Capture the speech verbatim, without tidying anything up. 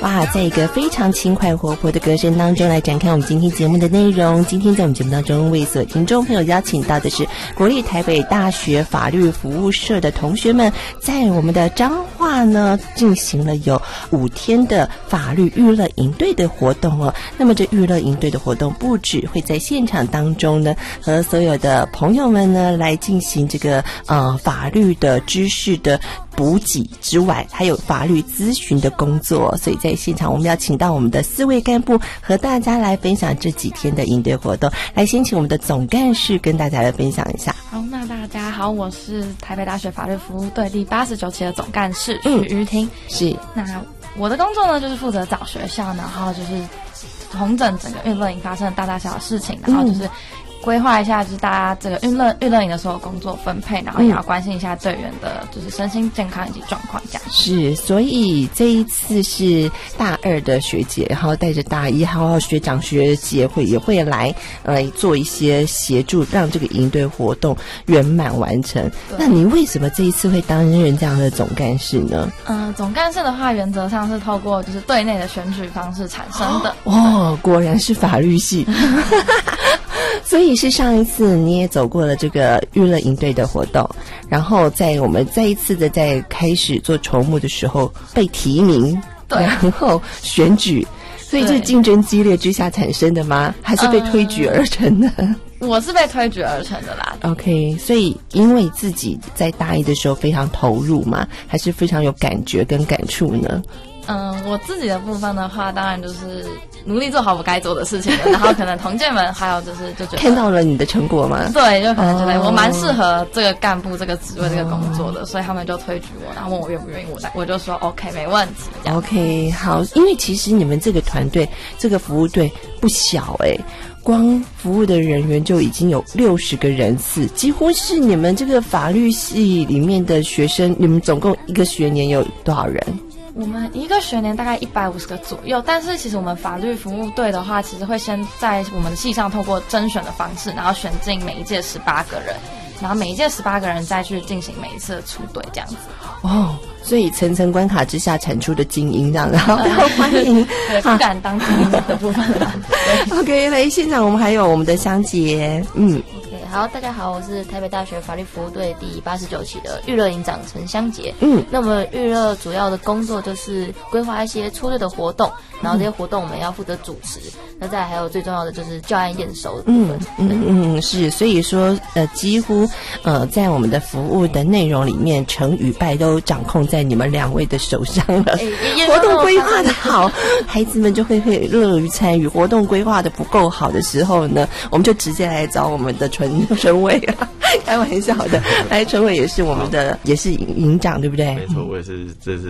哇，在一个非常轻快活泼的歌声当中来展开我们今天节目的内容。今天在我们节目当中为所有听众朋友邀请到的是国立台北大学法律服务社的同学们，在我们的彰化呢进行了有五天的法律娱乐营队的活动哦。那么这娱乐营队的活动不止会在现场当中呢和所有的朋友们呢来进行这个呃法律的知识的补给之外，还有法律咨询的工作，所以在现场我们要请到我们的四位干部和大家来分享这几天的营队活动。来，先请我们的总干事跟大家来分享一下。 好，那大家好，我是台北大学法律服务队第八十九期的总干事许瑜婷、嗯。是，那我的工作呢，就是负责找学校，然后就是统整整个娱乐营发生的大大小小的事情，然后就是、嗯规划一下，就是大家这个娱乐娱乐营的时候工作分配，然后也要关心一下队员的就是身心健康以及状况这样。 是，所以这一次是大二的学姐，然后带着大一还有学长学姐会也会来来做一些协助，让这个营队活动圆满完成。那你为什么这一次会担任这样的总干事呢？ 嗯、呃，总干事的话，原则上是透过就是队内的选举方式产生的。 哦，果然是法律系。所以是上一次你也走过了这个娱乐营队的活动，然后在我们再一次的在开始做筹募的时候被提名， 对， 然后选举，所以这是竞争激烈之下产生的吗？还是被推举而成的？嗯、 我是被推举而成的啦。 OK， 所以因为自己在大一的时候非常投入嘛，还是非常有感觉跟感触呢？ 嗯，我自己的部分的话，当然就是努力做好我该做的事情了，然后可能同届们还有就是就觉得看到了你的成果吗？ 对，就可能觉得我蛮适合这个干部这个职位这个工作的，所以他们就推举我，然后问我愿不愿意，我我就说 OK 没问题这样。 OK 好，因为其实你们这个团队这个服务队不小诶、欸光服务的人员就已经有六十个人次，几乎是你们这个法律系里面的学生。你们总共一个学年有多少人？ 我们一个学年大概一百五十个左右，但是其实我们法律服务队的话，其实会先在我们的系上透过甄选的方式，然后选进每一届十八个人，然后每一届十八个人再去进行每一次的出队这样子。 哦，所以层层关卡之下产出的精英这样，然后欢迎， 对，不敢当精英的部分啦。 OK， 来现场我们还有我们的香姐，嗯。 好，大家好，我是台北大学法律服务队第八十九期的娱乐营长陈香杰。嗯，那么娱乐主要的工作就是规划一些出队的活动，然后这些活动我们要负责主持。嗯、那再来还有最重要的就是教案验收的部分。 嗯嗯嗯，是，所以说呃，几乎呃，在我们的服务的内容里面，成与败都掌控在你们两位的手上了。欸、活动规划的好，孩子们就会会乐于参与；活动规划的不够好的时候呢，我们就直接来找我们的纯。陈伟啊，开玩笑的，来，陈伟也是我们的，也是营长，对不对？ 没错，我也是，这是